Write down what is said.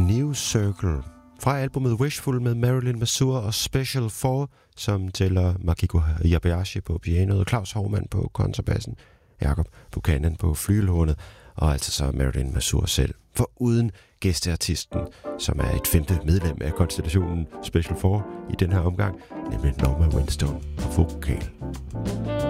New Circle fra albumet Wishful med Marilyn Mazur og Special 4, som tæller Makiko Yabayashi på pianoet, Claus Hovmand på kontrabassen, Jakob Buchanan på flygelhornet og altså så Marilyn Mazur selv. For uden gæsteartisten, som er et femte medlem af konstellationen Special 4 i den her omgang, nemlig Norma Winstone på vokal.